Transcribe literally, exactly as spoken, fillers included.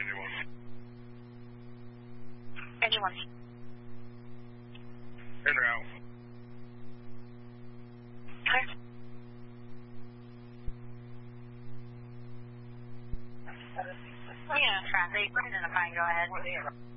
Anyone. En route. Okay. Yeah, traffic. Identifying, go ahead.